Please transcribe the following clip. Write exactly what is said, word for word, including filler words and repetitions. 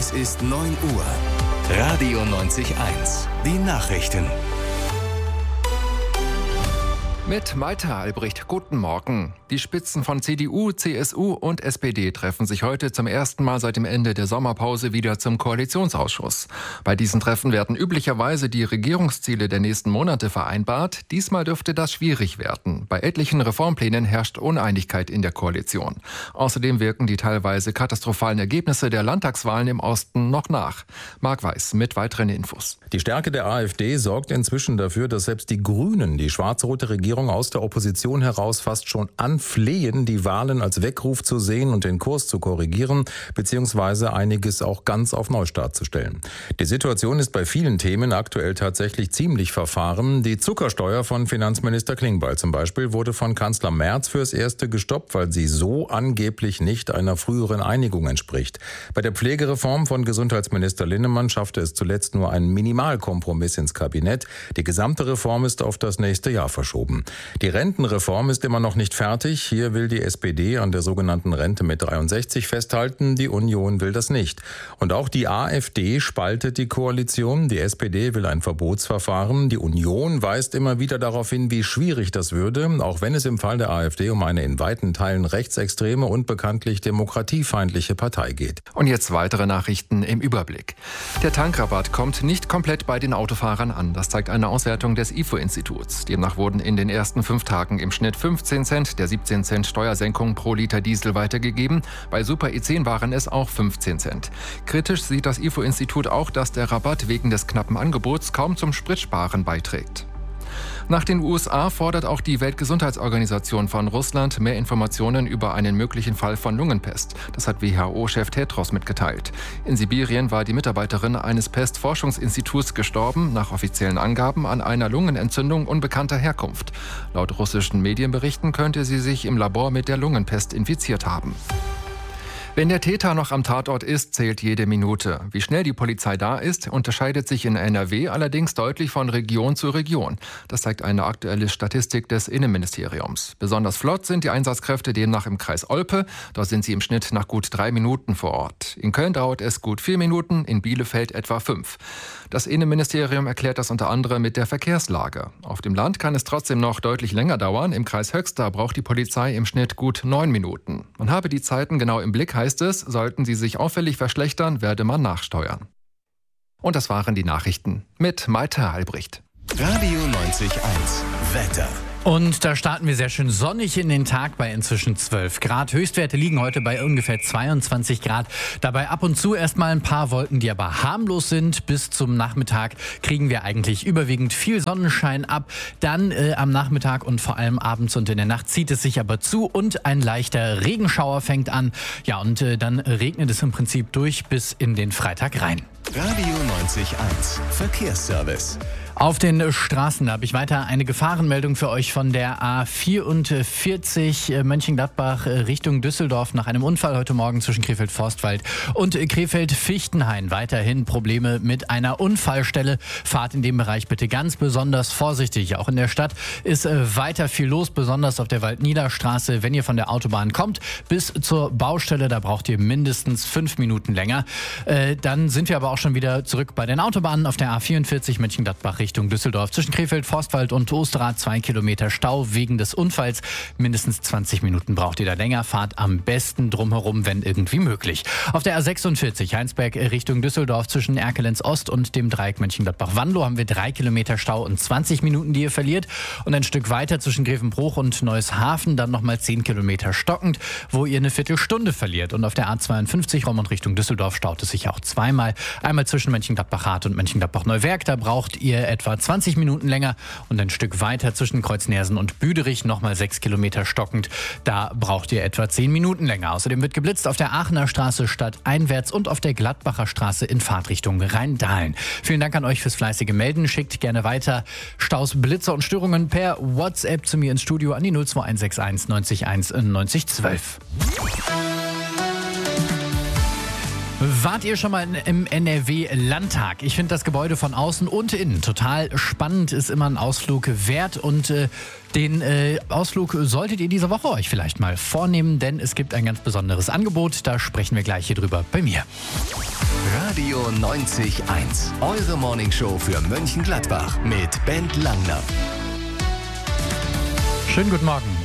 Es ist neun Uhr. Radio neunzig eins. Die Nachrichten. Mit Malte Albrecht, guten Morgen. Die Spitzen von C D U, C S U und S P D treffen sich heute zum ersten Mal seit dem Ende der Sommerpause wieder zum Koalitionsausschuss. Bei diesen Treffen werden üblicherweise die Regierungsziele der nächsten Monate vereinbart. Diesmal dürfte das schwierig werden. Bei etlichen Reformplänen herrscht Uneinigkeit in der Koalition. Außerdem wirken die teilweise katastrophalen Ergebnisse der Landtagswahlen im Osten noch nach. Marc Weiß mit weiteren Infos. Die Stärke der AfD sorgt inzwischen dafür, dass selbst die Grünen die schwarz-rote Regierung aus der Opposition heraus fast schon anflehen, die Wahlen als Weckruf zu sehen und den Kurs zu korrigieren, beziehungsweise einiges auch ganz auf Neustart zu stellen. Die Situation ist bei vielen Themen aktuell tatsächlich ziemlich verfahren. Die Zuckersteuer von Finanzminister Klingbeil zum Beispiel wurde von Kanzler Merz fürs Erste gestoppt, weil sie so angeblich nicht einer früheren Einigung entspricht. Bei der Pflegereform von Gesundheitsminister Linnemann schaffte es zuletzt nur ein Minimalkompromiss ins Kabinett. Die gesamte Reform ist auf das nächste Jahr verschoben. Die Rentenreform ist immer noch nicht fertig. Hier will die S P D an der sogenannten Rente mit dreiundsechzig festhalten. Die Union will das nicht. Und auch die AfD spaltet die Koalition. Die S P D will ein Verbotsverfahren. Die Union weist immer wieder darauf hin, wie schwierig das würde, auch wenn es im Fall der AfD um eine in weiten Teilen rechtsextreme und bekanntlich demokratiefeindliche Partei geht. Und jetzt weitere Nachrichten im Überblick. Der Tankrabatt kommt nicht komplett bei den Autofahrern an. Das zeigt eine Auswertung des I F O-Instituts. Demnach wurden in den ersten fünf Tagen im Schnitt fünfzehn Cent der siebzehn Cent Steuersenkung pro Liter Diesel weitergegeben. Bei Super E zehn waren es auch fünfzehn Cent. Kritisch sieht das I F O-Institut auch, dass der Rabatt wegen des knappen Angebots kaum zum Spritsparen beiträgt. Nach den U S A fordert auch die Weltgesundheitsorganisation von Russland mehr Informationen über einen möglichen Fall von Lungenpest. Das hat W H O-Chef Tedros mitgeteilt. In Sibirien war die Mitarbeiterin eines Pestforschungsinstituts gestorben, nach offiziellen Angaben an einer Lungenentzündung unbekannter Herkunft. Laut russischen Medienberichten könnte sie sich im Labor mit der Lungenpest infiziert haben. Wenn der Täter noch am Tatort ist, zählt jede Minute. Wie schnell die Polizei da ist, unterscheidet sich in N R W allerdings deutlich von Region zu Region. Das zeigt eine aktuelle Statistik des Innenministeriums. Besonders flott sind die Einsatzkräfte demnach im Kreis Olpe. Dort sind sie im Schnitt nach gut drei Minuten vor Ort. In Köln dauert es gut vier Minuten, in Bielefeld etwa fünf. Das Innenministerium erklärt das unter anderem mit der Verkehrslage. Auf dem Land kann es trotzdem noch deutlich länger dauern. Im Kreis Höxter braucht die Polizei im Schnitt gut neun Minuten. Man habe die Zeiten genau im Blick, heißt es, sollten sie sich auffällig verschlechtern, werde man nachsteuern. Und das waren die Nachrichten mit Malte Albrecht. Radio neunzig eins. Wetter. Und da starten wir sehr schön sonnig in den Tag bei inzwischen zwölf Grad. Höchstwerte liegen heute bei ungefähr zweiundzwanzig Grad. Dabei ab und zu erstmal ein paar Wolken, die aber harmlos sind. Bis zum Nachmittag kriegen wir eigentlich überwiegend viel Sonnenschein ab. Dann äh, am Nachmittag und vor allem abends und in der Nacht zieht es sich aber zu und ein leichter Regenschauer fängt an. Ja, und äh, dann regnet es im Prinzip durch bis in den Freitag rein. Radio neunzig eins. Verkehrsservice. Auf den Straßen habe ich weiter eine Gefahrenmeldung für euch von der A vierundvierzig Mönchengladbach Richtung Düsseldorf nach einem Unfall heute Morgen zwischen Krefeld-Forstwald und Krefeld-Fichtenhain. Weiterhin Probleme mit einer Unfallstelle. Fahrt in dem Bereich bitte ganz besonders vorsichtig. Auch in der Stadt ist weiter viel los, besonders auf der Waldniederstraße. Wenn ihr von der Autobahn kommt bis zur Baustelle, da braucht ihr mindestens fünf Minuten länger. Dann sind wir aber auch schon wieder zurück bei den Autobahnen auf der A vierundvierzig Mönchengladbach Richtung Düsseldorf. Zwischen Krefeld, Forstwald und Osterrad zwei Kilometer Stau wegen des Unfalls. Mindestens zwanzig Minuten braucht ihr da länger. Fahrt am besten drumherum, wenn irgendwie möglich. Auf der A sechsundvierzig Heinsberg Richtung Düsseldorf zwischen Erkelenz Ost und dem Dreieck Mönchengladbach-Wanlo haben wir drei Kilometer Stau und zwanzig Minuten, die ihr verliert. Und ein Stück weiter zwischen Grevenbruch und Neueshafen dann nochmal zehn Kilometer stockend, wo ihr eine Viertelstunde verliert. Und auf der A zweiundfünfzig Rommond Richtung Düsseldorf staut es sich auch zweimal. Einmal zwischen Mönchengladbach-Rath und Mönchengladbach-Neuwerk. Da braucht ihr etwa zwanzig Minuten länger und ein Stück weiter zwischen Kreuznäsen und Büderich nochmal sechs Kilometer stockend. Da braucht ihr etwa zehn Minuten länger. Außerdem wird geblitzt auf der Aachener Straße stadteinwärts und auf der Gladbacher Straße in Fahrtrichtung Rheindahlen. Vielen Dank an euch fürs fleißige Melden. Schickt gerne weiter Staus, Blitzer und Störungen per WhatsApp zu mir ins Studio an die null zwei eins sechs eins neunzig eins neunzig zwölf. Wart ihr schon mal im N R W-Landtag? Ich finde das Gebäude von außen und innen total spannend, ist immer ein Ausflug wert und äh, den äh, Ausflug solltet ihr diese Woche euch vielleicht mal vornehmen, denn es gibt ein ganz besonderes Angebot, da sprechen wir gleich hier drüber bei mir. Radio neunzig eins. Eure Morningshow für Mönchengladbach mit Bent Langner. Schönen guten Morgen.